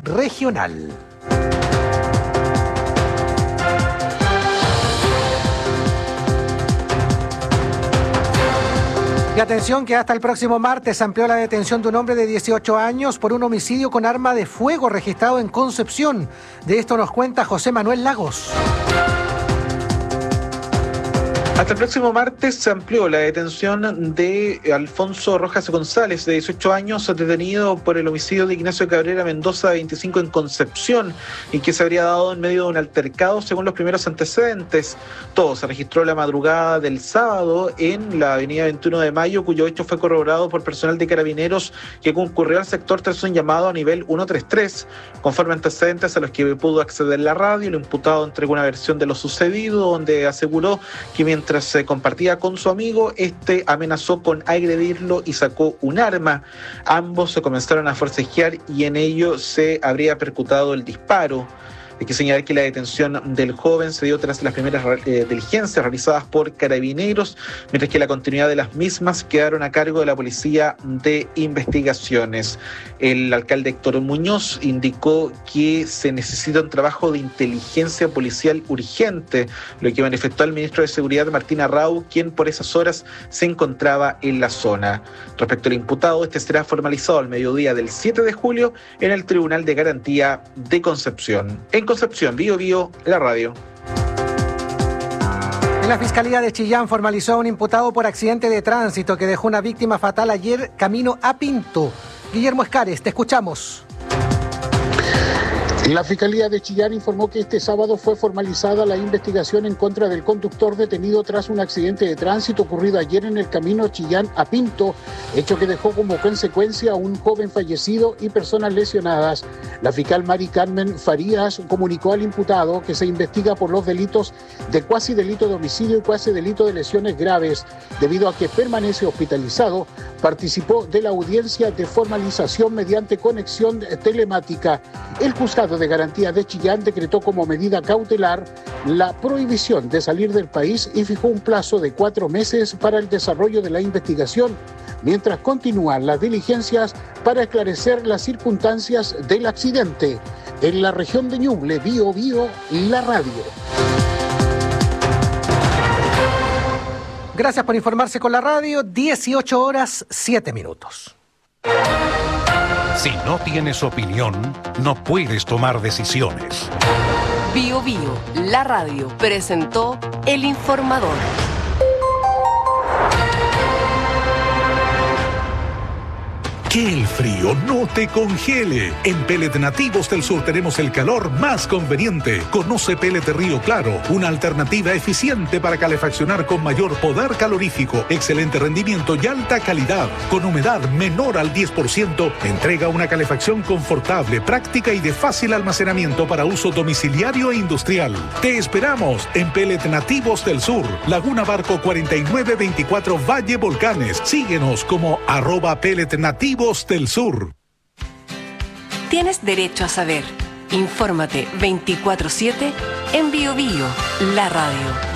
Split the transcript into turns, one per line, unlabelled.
regional. Y atención que hasta el próximo martes amplió la detención de un hombre de 18 años por un homicidio con arma de fuego registrado en Concepción. De esto nos cuenta José Manuel Lagos.
Hasta el próximo martes se amplió la detención de Alfonso Rojas González, de 18 años, detenido por el homicidio de Ignacio Cabrera Mendoza, de 25, en Concepción, y que se habría dado en medio de un altercado, según los primeros antecedentes. Todo se registró la madrugada del sábado en la avenida 21 de Mayo, cuyo hecho fue corroborado por personal de Carabineros que concurrió al sector tras un llamado a nivel 133. Conforme antecedentes a los que pudo acceder la radio, el imputado entregó una versión de lo sucedido, donde aseguró que mientras se compartía con su amigo, este amenazó con agredirlo y sacó un arma. Ambos se comenzaron a forcejear y en ello se habría percutado el disparo. Hay que señalar que la detención del joven se dio tras las primeras diligencias realizadas por Carabineros, mientras que la continuidad de las mismas quedaron a cargo de la Policía de Investigaciones. El alcalde Héctor Muñoz indicó que se necesita un trabajo de inteligencia policial urgente, lo que manifestó el ministro de Seguridad, Martín Arrau, quien por esas horas se encontraba en la zona. Respecto al imputado, este será formalizado al mediodía del 7 de julio en el Tribunal de Garantía de Concepción. En Concepción, Bío Bío, la radio.
La Fiscalía de Chillán formalizó a un imputado por accidente de tránsito que dejó una víctima fatal ayer camino a Pinto. Guillermo Escares, te escuchamos.
La Fiscalía de Chillán informó que este sábado fue formalizada la investigación en contra del conductor detenido tras un accidente de tránsito ocurrido ayer en el camino Chillán a Pinto, hecho que dejó como consecuencia a un joven fallecido y personas lesionadas. La fiscal Mari Carmen Farías comunicó al imputado que se investiga por los delitos de cuasi delito de homicidio y cuasi delito de lesiones graves. Debido a que permanece hospitalizado, participó de la audiencia de formalización mediante conexión telemática. El juzgado de garantía de Chillán decretó como medida cautelar la prohibición de salir del país y fijó un plazo de 4 meses para el desarrollo de la investigación, mientras continúan las diligencias para esclarecer las circunstancias del accidente. En la región de Ñuble, Bío Bío, la radio.
Gracias por informarse con la radio. 18 horas, 7 minutos.
Si no tienes opinión, no puedes tomar decisiones.
Bío Bío, la radio, presentó El Informador.
Que el frío no te congele. En Pellet Nativos del Sur tenemos el calor más conveniente. Conoce Pellet Río Claro, una alternativa eficiente para calefaccionar con mayor poder calorífico, excelente rendimiento y alta calidad. Con humedad menor al 10%, entrega una calefacción confortable, práctica y de fácil almacenamiento para uso domiciliario e industrial. Te esperamos en Pellet Nativos del Sur, Laguna Barco 4924 Valle Volcanes. Síguenos como @pelletnativos del Sur.
Tienes derecho a saber. Infórmate 24/7 en Bío Bío, la radio.